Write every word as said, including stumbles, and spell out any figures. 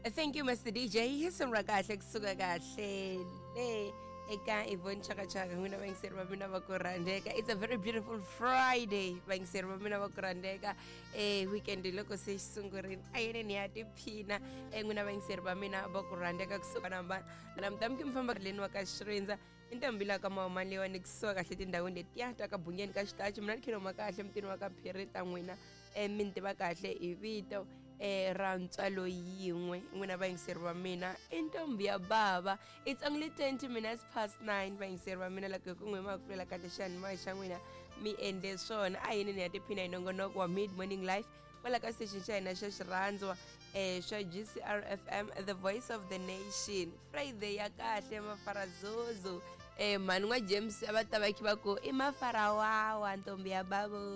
Thank you, Mister D J. Hisumra kahle kusuka kahle le eka Yvonne Chaka Chaka ngina bangiserwa mina bakurandeka. It's a very beautiful Friday bangiserwa mina bakurandeka. Eh weekend loko sesisungurini ayene ni yati phina ngina bangiserwa mina bakurandeka kusuka namba namdamki mfamba kuleni wakashrinza intambila kama mali wani kusuka kahle tindaweni letiyata kabunyeni ka xitachi mina khino makahle mtini wakaphirita n'wina eminti va kahle ivito eh rantswalo yin'we n'wina bangiserwa mina intombi ya baba. It's only twenty minutes past nine bangiserwa mina loko ku n'we makulela kahle xani ma xa n'wina mi endle swona a yini ni ya tiphina hi nongonoko wa Mid Morning Life kwala ka station xa hina xa xirhandzwa eh xa G C R F M, the voice of the nation. Friday ya kahle mafarazozo eh mani n'wa James abatavaki bako i mafarawawa ntombi ya babo.